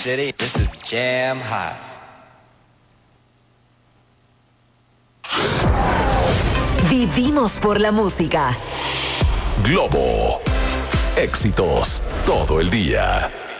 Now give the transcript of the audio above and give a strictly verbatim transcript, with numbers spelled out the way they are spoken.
City, this is Jam Hot. Vivimos por la música. Globo. Éxitos todo el día.